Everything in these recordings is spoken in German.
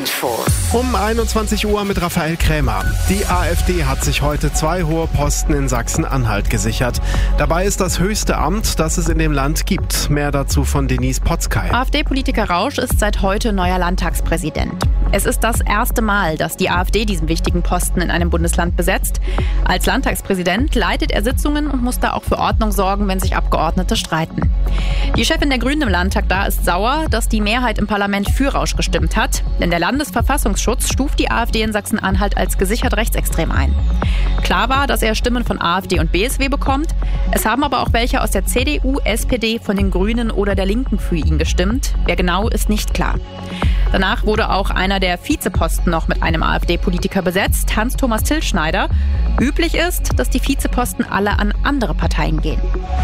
Info. Um 21 Uhr mit Raphael Krämer. Die AfD hat sich heute 2 hohe Posten in Sachsen-Anhalt gesichert. Dabei ist das höchste Amt, das es in dem Land gibt. Mehr dazu von Denise Potzkay. AfD-Politiker Rausch ist seit heute neuer Landtagspräsident. Es ist das erste Mal, dass die AfD diesen wichtigen Posten in einem Bundesland besetzt. Als Landtagspräsident leitet er Sitzungen und muss da auch für Ordnung sorgen, wenn sich Abgeordnete streiten. Die Chefin der Grünen im Landtag da ist sauer, dass die Mehrheit im Parlament für Rausch gestimmt hat. Denn der Landesverfassungsschutz stuft die AfD in Sachsen-Anhalt als gesichert rechtsextrem ein. Klar war, dass er Stimmen von AfD und BSW bekommt. Es haben aber auch welche aus der CDU, SPD, von den Grünen oder der Linken für ihn gestimmt. Wer genau, ist nicht klar. Danach wurde auch einer der Vizeposten noch mit einem AfD-Politiker besetzt, Hans-Thomas Tilschneider. Üblich ist, dass die Vizeposten alle an andere Parteien gehen.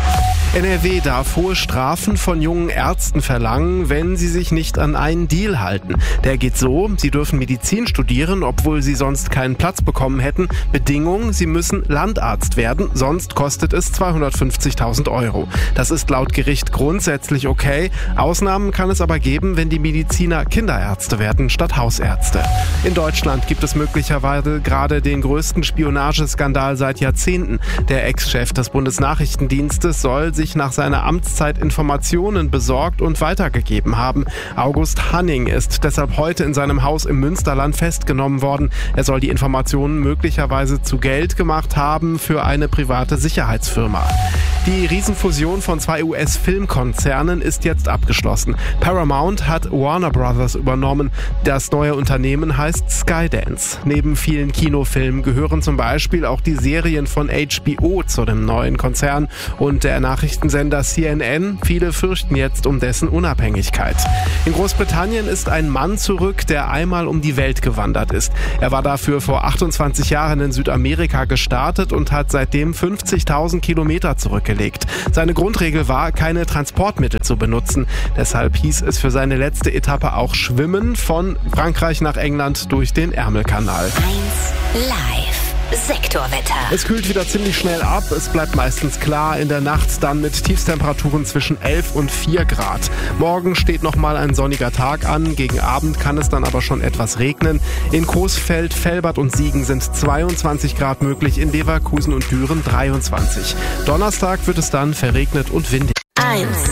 NRW darf hohe Strafen von jungen Ärzten verlangen, wenn sie sich nicht an einen Deal halten. Der geht so: Sie dürfen Medizin studieren, obwohl sie sonst keinen Platz bekommen hätten. Bedingung: Sie müssen Landarzt werden, sonst kostet es 250.000 €. Das ist laut Gericht grundsätzlich okay. Ausnahmen kann es aber geben, wenn die Mediziner Kinderärzte werden statt Hausärzte. In Deutschland gibt es möglicherweise gerade den größten Spionageskandal seit Jahrzehnten. Der Ex-Chef des Bundesnachrichtendienstes soll sich nach seiner Amtszeit Informationen besorgt und weitergegeben haben. August Hanning ist deshalb heute in seinem Haus im Münsterland festgenommen worden. Er soll die Informationen möglicherweise zu Geld gemacht haben für eine private Sicherheitsfirma. Die Riesenfusion von 2 US-Filmkonzernen ist jetzt abgeschlossen. Paramount hat Warner Brothers übernommen. Das neue Unternehmen heißt Skydance. Neben vielen Kinofilmen gehören zum Beispiel auch die Serien von HBO zu dem neuen Konzern und der Nachrichtensender CNN. Viele fürchten jetzt um dessen Unabhängigkeit. In Großbritannien ist ein Mann zurück, der einmal um die Welt gewandert ist. Er war dafür vor 28 Jahren in Südamerika gestartet und hat seitdem 50.000 Kilometer zurückgelegt. Seine Grundregel war, keine Transportmittel zu benutzen. Deshalb hieß es für seine letzte Etappe auch Schwimmen von Frankreich nach England durch den Ärmelkanal. 1 Live. Sektorwetter. Es kühlt wieder ziemlich schnell ab. Es bleibt meistens klar. In der Nacht dann mit Tiefstemperaturen zwischen 11 und 4 Grad. Morgen steht nochmal ein sonniger Tag an. Gegen Abend kann es dann aber schon etwas regnen. In Coesfeld, Velbert und Siegen sind 22 Grad möglich. In Leverkusen und Düren 23. Donnerstag wird es dann verregnet und windig. 1